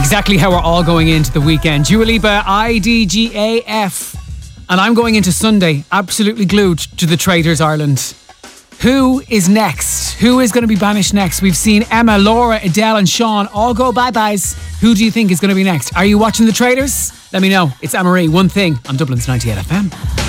exactly how we're all going into the weekend. Dua Lipa, IDGAF. And I'm going into Sunday absolutely glued to the Traitors Ireland. Who is next? Who is going to be banished next? We've seen Emma, Laura, Adele and Sean all go bye-byes. Who do you think is going to be next? Are you watching the Traitors? Let me know. It's Anne-Marie, One Thing on Dublin's 98 FM.